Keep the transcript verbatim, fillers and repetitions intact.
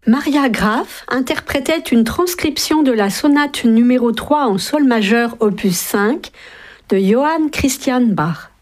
Maria Graf interprétait une transcription de la sonate numéro trois en sol majeur opus cinq de Johann Christian Bach.